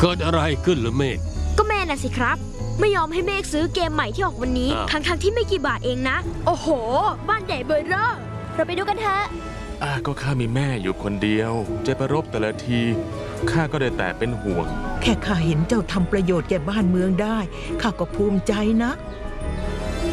เกิดอะไรขึ้นเหรอเมฆก็แม่น่ะสิครับไม่ยอมให้เมฆซื้อเกมใหม่ที่ออกวันนี้ทั้งที่ไม่กี่บาทเองนะโอ้โหบ้านใหญ่เบ้อเร่อเราไปดูกันเถอะก็ข้ามีแม่อยู่คนเดียวจะไปรบแต่ละทีข้าก็ได้แต่เป็นห่วงแค่ข้าเห็นเจ้าทำประโยชน์แก่บ้านเมืองได้ข้าก็ภูมิใจนะ